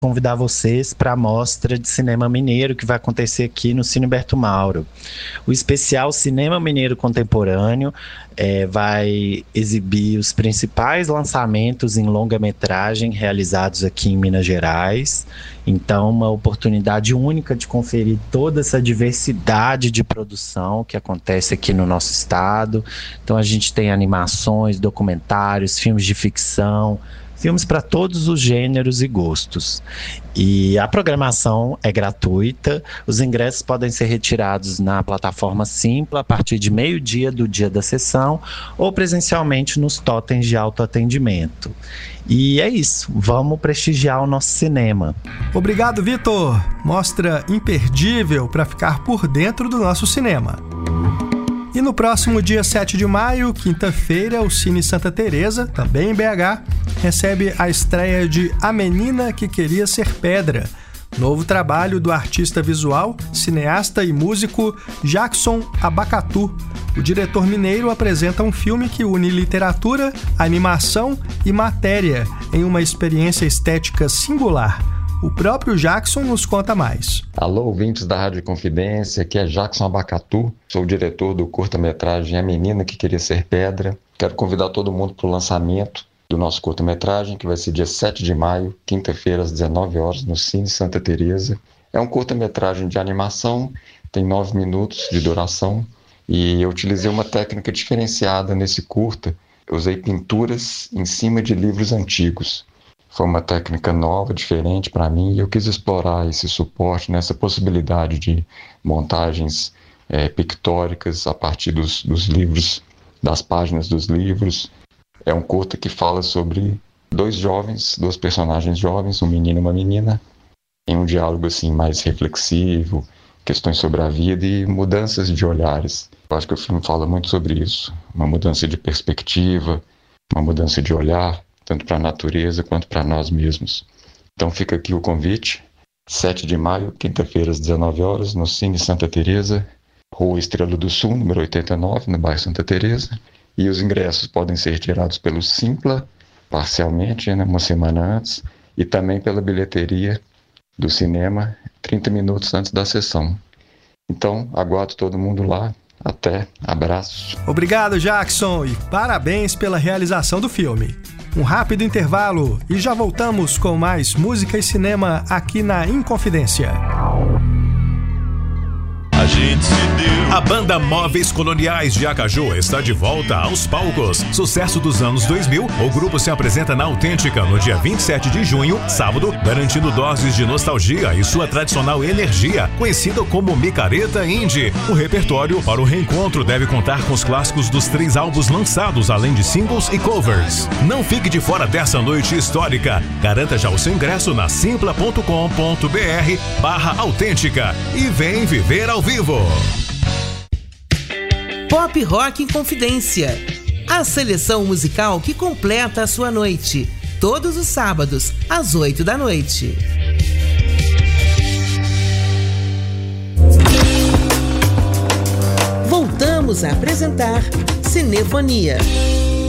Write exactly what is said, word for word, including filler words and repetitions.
convidar vocês para a mostra de cinema mineiro que vai acontecer aqui no Cine Berto Mauro. O especial Cinema Mineiro Contemporâneo é, vai exibir os principais lançamentos em longa-metragem realizados aqui em Minas Gerais. Então, uma oportunidade única de conferir toda essa diversidade de produção que acontece aqui no nosso estado. Então, a gente tem animações, documentários, filmes de ficção, filmes para todos os gêneros e gostos. E a programação é gratuita, os ingressos podem ser retirados na plataforma Simpla a partir de meio-dia do dia da sessão ou presencialmente nos totens de autoatendimento. E é isso, vamos prestigiar o nosso cinema. Obrigado, Vitor! Mostra imperdível para ficar por dentro do nosso cinema. E no próximo dia sete de maio, quinta-feira, o Cine Santa Teresa, também em B H, recebe a estreia de A Menina que Queria Ser Pedra, novo trabalho do artista visual, cineasta e músico Jackson Abacatu. O diretor mineiro apresenta um filme que une literatura, animação e matéria em uma experiência estética singular. O próprio Jackson nos conta mais. Alô, ouvintes da Rádio Confidência, aqui é Jackson Abacatu, sou o diretor do curta-metragem A Menina que Queria Ser Pedra. Quero convidar todo mundo para o lançamento do nosso curta-metragem, que vai ser dia sete de maio, quinta-feira, às dezenove horas, no Cine Santa Teresa. É um curta-metragem de animação, tem nove minutos de duração, e eu utilizei uma técnica diferenciada nesse curta. Eu usei pinturas em cima de livros antigos. Foi uma técnica nova, diferente para mim, e eu quis explorar esse suporte, nessa possibilidade de montagens é, pictóricas a partir dos, dos livros, das páginas dos livros. É um curta que fala sobre dois jovens, dois personagens jovens, um menino e uma menina, em um diálogo assim, mais reflexivo, questões sobre a vida e mudanças de olhares. Eu acho que o filme fala muito sobre isso, uma mudança de perspectiva, uma mudança de olhar, tanto para a natureza quanto para nós mesmos. Então fica aqui o convite, sete de maio, quinta-feira, às dezenove horas, no Cine Santa Teresa, Rua Estrela do Sul, número oitenta e nove, no bairro Santa Teresa. E os ingressos podem ser retirados pelo Simpla, parcialmente, né, uma semana antes, e também pela bilheteria do cinema, trinta minutos antes da sessão. Então, aguardo todo mundo lá. Até, abraços. Obrigado, Jackson, e parabéns pela realização do filme. Um rápido intervalo e já voltamos com mais música e cinema aqui na Inconfidência. A gente se deu. A banda Móveis Coloniais de Acaju está de volta aos palcos. Sucesso dos anos dois mil, o grupo se apresenta na Autêntica no dia vinte e sete de junho, sábado, garantindo doses de nostalgia e sua tradicional energia, conhecida como micareta indie. O repertório para o reencontro deve contar com os clássicos dos três álbuns lançados, além de singles e covers. Não fique de fora dessa noite histórica. Garanta já o seu ingresso na simpla ponto com ponto br barra autêntica e vem viver ao vivo. Pop Rock Inconfidência, a seleção musical que completa a sua noite, todos os sábados, às oito da noite. Voltamos a apresentar Cinefonia.